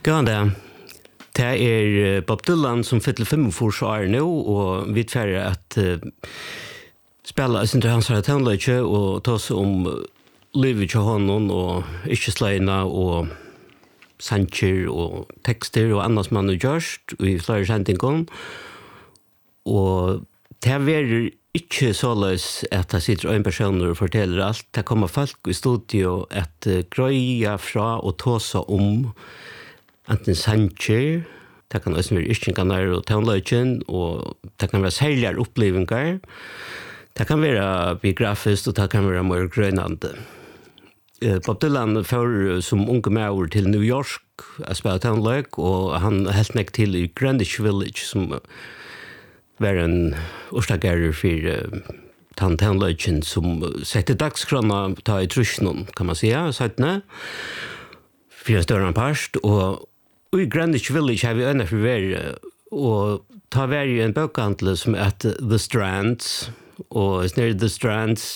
det. Det Bob Dylan som fyller 45 år nu och vi färre att spela sin hans tonlage och ta sig om livet till honom och inte släna och sanger och texter och annat som man har gjort i flera sändningar. Och det var inte så lös att det sitter en person och fortäller allt. Det kommer folk i studio att gröja fra och ta sig om enten sanger, det kan også være yrkinganar og tonlagen, og det kan være særligere opplevingar. Det kan være biografisk, og det kan være mer grønande. Bob Dylan får som unge med til New York å spille tonlag, og han helt nek til i Greenwich Village, som var en årstagere for tonlagen, som setter dagskrona ta i trusjonen, kan man säga, 17. For en større parst, og i Greenwich Village har vi øyne for hver, og ta hver i en bøkhandel som heter The Strands, og nere The Strands,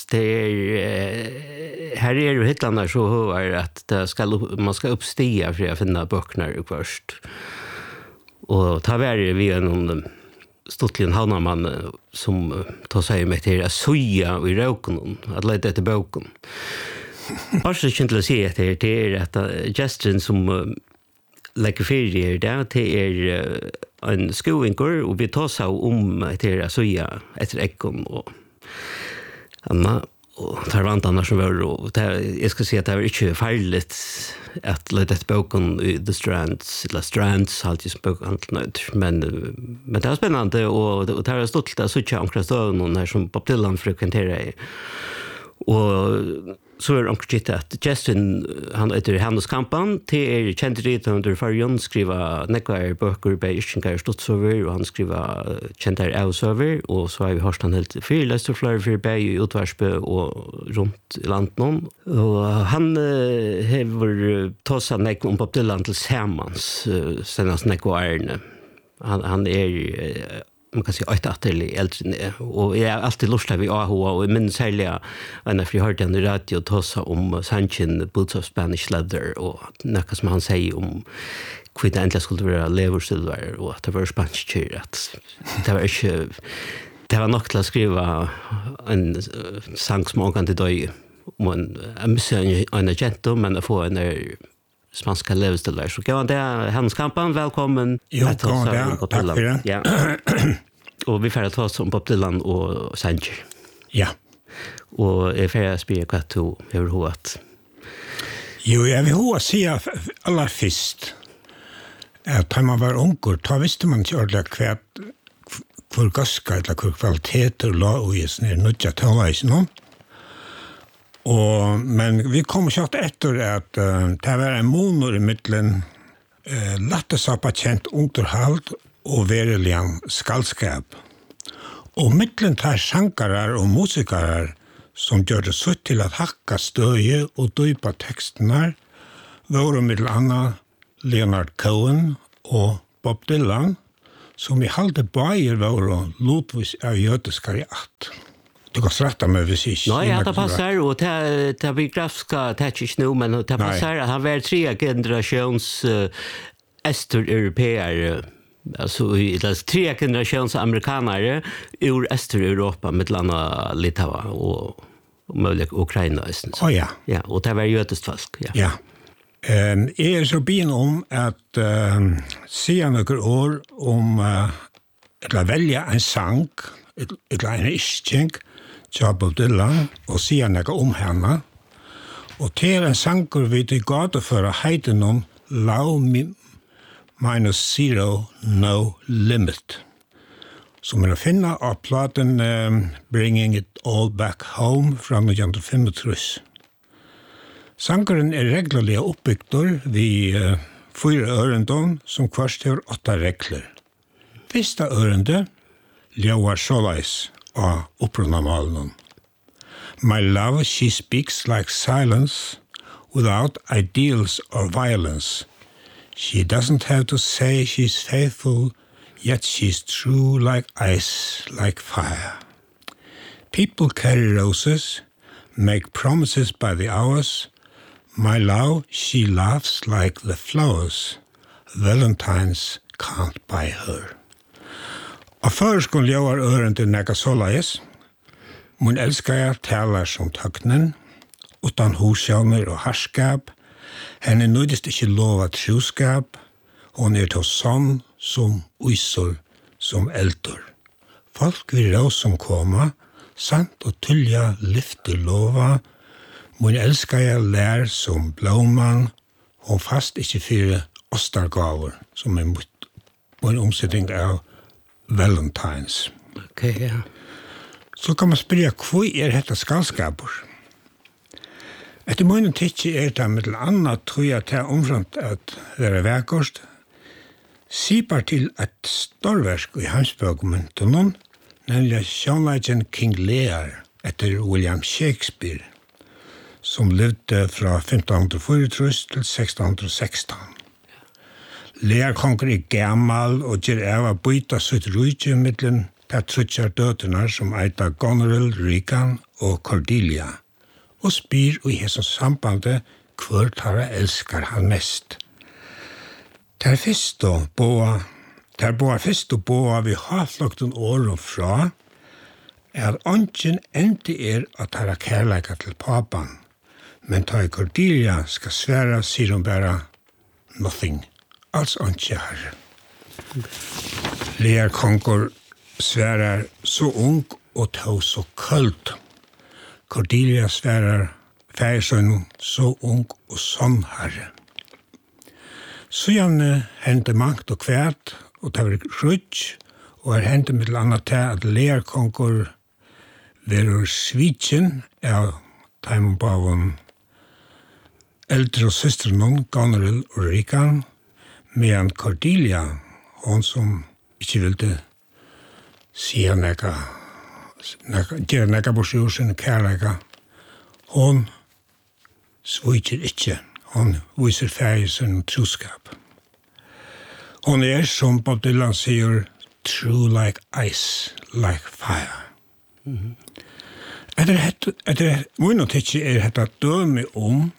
her jo hittarna så høyere at man skal uppstiga for å finne bøkene først. Og ta hver vi en stortlig havnamann som tar seg med til å suja i røkken, at lete etter bøken. Også kjent til å si at det at gesten som legger ferie det en skoinger, og vi tar seg om til å suja etter ekken og Anna, og tar vantarna som var, og jeg skal si at det var ikke feilet at lete etter boken i The Strands, eller Strands, alltid som boken men det var spennende, og det var stått til å suja omkring støvnen her som Bob Dylan frekventerer i. Og så det omkring at Justin, han heter Hannes Kampan, til kjent under Farjon, skriva nekvar bøker bei Yrkingar Stotsover, og han skriva kjent Ausover, og så har vi hørt han helt fyrlesterflare for bei i Utvarsbø og rundt i landet. Og han hever tåsa nekvar om Bob Dylan til Samans, senast nekvarene. Han man kan säga ett atterlig äldre och jag har alltid lust att vi AHA och min sälja när jag hörde en radio tala om Sanchin Boots of Spanish Leather och något som han säger om hur det äntligen skulle vara leversilver och att det var spansk att det var nog till att skriva en sång som man kan till dig men jag missar en agent men jag får en spanska leversilver så kan det Hannes Kampan välkommen. Jo, tack för det. Ja. Och vi får ta oss om Bob Dylan och Sanger. Ja. Och jag får spela kvart till över hårt. Jo, jag vill ha säga alla först att när man var ungor, då visste man inte ordentligt hur gaska eller hur kvaliteter la och just ner nutja tonlisen. Men vi kom kjart efter att det var en monor i mittlen lattesappa kjent underhald og verilian skaldskap. Og mittlen tar sankarar og musikarar som gjør det sutt til at hakka støye og dypa tekstene var mittel anna Leonard Cohen og Bob Dylan som i halde bajer var lotvis av jødiskar i att. Du kan strätta mig hvis ikke. Nej, det passar och det biografiska tätsch nu men det passar att han var 3 generations östeuropeer alltså det 3 generations amerikanare ur Östeuropa med landa Litava och möjligt Ukraina. Ja. Ja, och det var jødiskt folk, ja. Ja. Jag så bin om att se några år om att välja en sang, ett kleine ischink, Bob Dylan, och se några om henne. Och till en sanger vid det gata för att heiten om Low -0 No Limit. Som att finna av platen Bringing It All Back Home från 1935. Sangeren regularligt uppbyggd vid 4 örendon som kvart har 8 regler. Första örende ljóar såleis av upprunamalen. My love, she speaks like silence without ideals or violence. She doesn't have to say she's faithful, yet she's true like ice, like fire. People carry roses, make promises by the hours. My love, she laughs like the flowers. Valentine's can't buy her. Og føreskon ljøvar ørende nega såleis. Mun elskar jeg talar som tøknen, utan hosjøvner og harskap. Henne nøydest ikke lova truskap. Hon til sånn som uisor som eldur. Folk vil råd som koma, sant og tullja lyfter lova. Mun elskar jeg lær som blåman, hon fast ikke fyre ostargaver, som mun omsetning av Valentine's. Okay, ja. Så kan man spyrja, hvor dette skalskapur? Etter munnen tidsi det med annet tror jeg til omframt at være verkost, sipar til et storversk i heimsbøkumentunnen, nemlig sjånleidjen King Lear etter William Shakespeare, som levde fra 1504 til 1616. Lear konger gammal og gjør av å byta sitt rujtje mittlen til trutjar døtterna som eita Goneril, Regan og Cordelia, og spyr i hese sambandet hvor tara elskar han mest. Der boa vi haflokten åren fra, at ongen endi at tara kærleika til papan, men ta i Cordelia skal sværa, sier hun bara nothing, alls onge herre. Lear konger sværar så ung og tog så kølt. Cordelia sværar færsønnen så ung og sånn herre. Så gjerne hendte mangt og kvært, og det var skjøtt, og hendte med annet til at Lear konger verur svitjen av Taimon Bavon eldre og søstrenon, Goneril og Regan, medan Cordelia, hon som ikke ville sier gjør nega borsjur sin kærleika, hon svitjer ikke. Hon viser ferie sin truskap. Hon som Bob Dylan sier, true like ice, like fire. Etter munnen tidsi dette døme om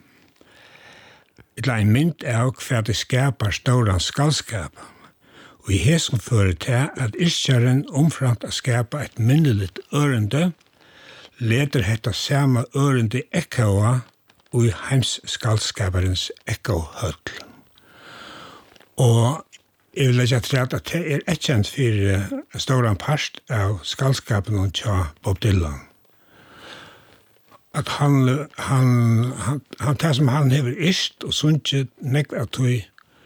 en mynd av hva det skapar ståran skallskap. Og i hesen fører til at iskjaren omframt å skapa et minnelig ørende, leder dette samme ørende ekkoa og i heims skallskaparens ekkohøll. Og jeg vil legge til at det et kjent for ståran parst av skallskapen til Bob Dylan. At han det som han hever ist og sunnkje nekk at vi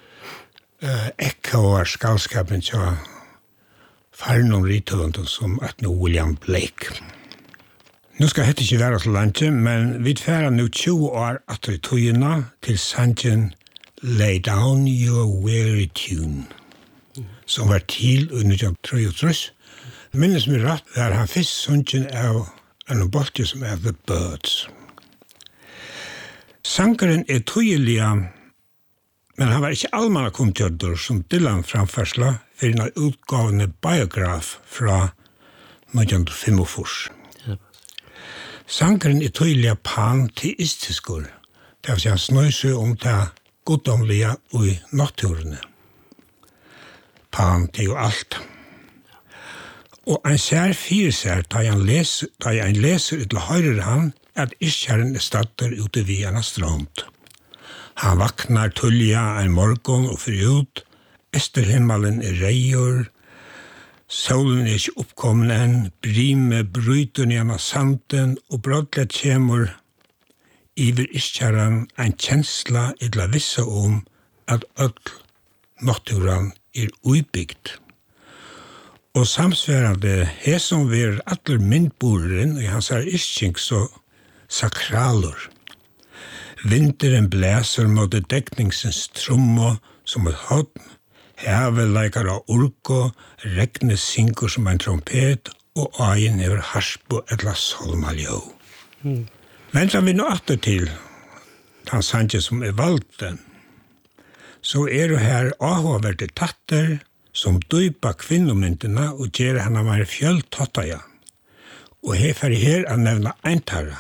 ekkoar skallskapen til farnom rithøvenden som at nå William Blake. Nå skal dette ikke være så langt, men vi færer nå 20 år etter togene til sangen Lay Down Your Weary Tune, som var til under 1933. Minnes meg rett var han først sangen av en boltje som The Birds. Sangeren tydelig, men han var ikke allmannakomtjødder som Dylan framførsla for en utgavende biograf fra 1945. Sangeren tydelig panteistiskur, det vil si han snøy seg om det goddomlige og i naturene. Pan til jo alt. Og en sær fyrer seg, da en leser til høyre han, at iskjæren statter ute via en strand. Han vaknar tullja en morgon og fyrir ut, Esterhimmelen reier, solen ikke oppkommen enn, brime bryter gjennom sanden, og brådlet kjemur iver iskjæren en kjensla idla vissa om at öll naturen uibygd. Og samsværande som ver atler myndboren i hans iskjeng så sakralur. Vinteren blæser mot dekningsens trommo som et hodn, havet leikar av urko, regnet synker som en trompet, og øyen hever harspo etla solmaljå. Men da vi nå atter til han sanje som valgte, så det her avhåverte tatter som dypa kvinnomyndene og gjør henne mer fjøltattaja. Og her er nevna eintarra.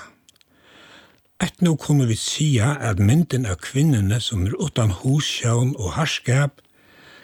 Nå kunne vi sia at mynden av kvinnene som utan husjøvn og harskap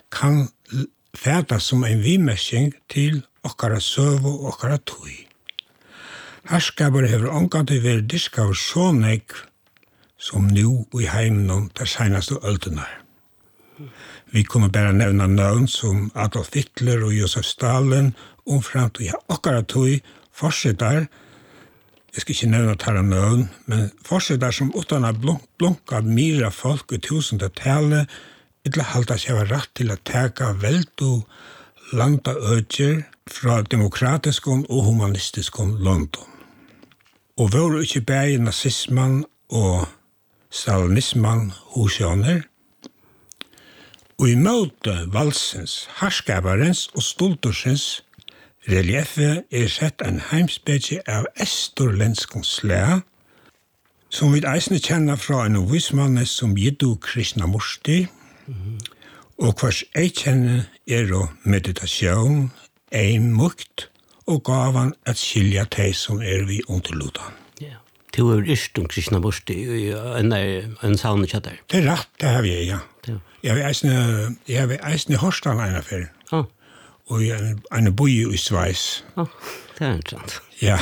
kan fæta som en vimessing til okkara søv og okkara tøy. Herskaper hever omgående vært diskaver så nek som nu i heimen der senaste øltenar. Vi kunne bare nevna navn som Adolf Hitler og Josef Stalin, omframt og okkara tøy, forsetar, jeg skal ikke nevna tæra navn, men forsetar som utan å blunka mira folk i tusendetallet, eller halda seg var rett til å teka veldo landa økjer fra demokratisk og humanistisk London. Og var ikke bare nazisman og stalinisman hosjoner, og i møte valsens, harskaparens og stoltorsens relieffe sett en heimspedje av estorlenskens slæ, som vi eisne kjenner fra en vismanne som Jiddu Krishnamurti, og hvers jeg kjenner meditasjon, mukt, og gavan at skilja teg som vi underludan. Ja. Du ikke Krishnamurti i en sauna kjattar. Det rett, det har vi, ja. Jeg har eisne Horstan en affær. Og en boi i Sveis. Det interessant. Ja.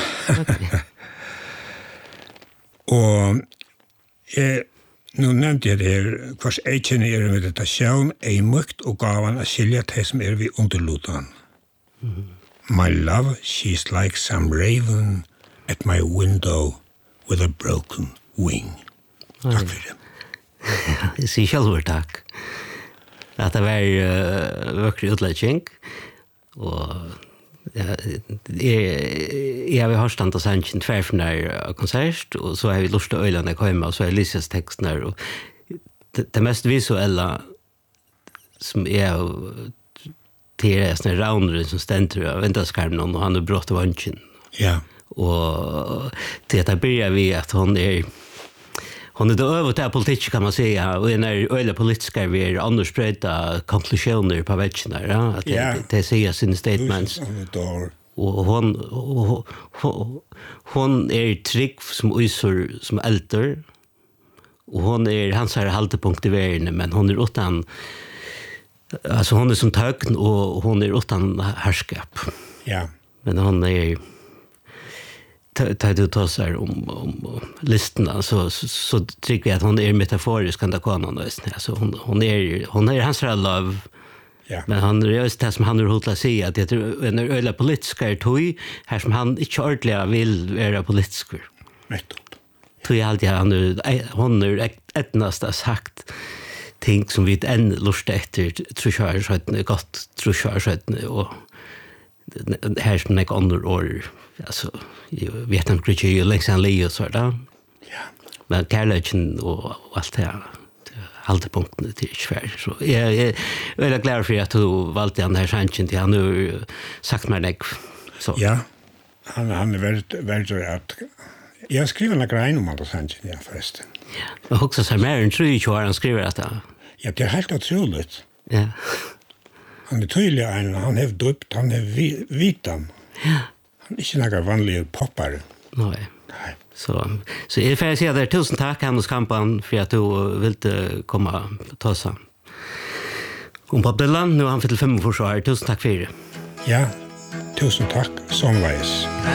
Og nu nevnte jeg det her, hvers jeg kjenner meditasjon, mukt, og gavan at skilja teg som vi underludan. My love, she's like some raven at my window with a broken wing. Takk for det. Jeg sier selv takk. At det var vøkrig utledning, og jeg har hørt stand og sendt en tverfnær konsert, og så har vi lurt til øyene jeg kommer, og så har jeg lyst til teksten her, og det mest visuelle som til sånne raunere som stender av vindaskarmen, og han har brått av vansjen. Ja. Og til at jeg begynner vi at hun det øvet av politikk, kan man si, og en øyne politiske vi annars brøyta konklusjoner på vekkene, at det sier sine statements. Og hun trygg som uysor som eldre, og hun hans haltepunkt i verden, men hun utan alltså hon som tøgn og hon utan herskap. Ja. Men hon tar du tar sig om listorna så tycker jag att hon metaforisk kan det komma någon alltså hon hans love. Ja. Men han just det som han har hållit att säga att det är en öle politiska tøy här som han inte ordentligt vill vara politisk. Nettopp. Tøy alltid hon etnast sagt ting som vi enn lust etter trusjørsøytene, godt trusjørsøytene, og her som ikke andre år, altså, jeg vet ikke lengst enn li og så da. Ja. Men kærløkken og alt det her, haldepunktene til svær. Så jeg veldig glad for at du valgte han her sannsyn til han har sagt meg nek. Ja, han veldig at jeg har skrivet en grein om alle sannsyn, ja, forresten. Ja, men også så mer enn 3 år han skriver at det. Ja, det helt utroligt. Ja. Han tydelig en, han har døpt, han har vitan. Ja. Han ikke noen vanlige poppare. Nei. Så jeg får si at det 1000 takk, Hannes Kampan, for at du ville komme og ta seg om Bob Dylan. Nå har han fylt 5 år, 1000 takk for det. Ja, 1000 takk, somveis.